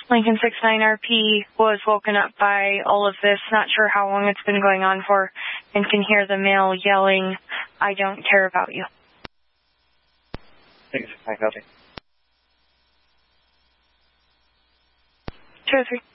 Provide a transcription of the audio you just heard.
Lincoln 69RP was woken up by all of this, not sure how long it's been going on for, and can hear the male yelling, "I don't care about you." Lincoln 69, copy. 203.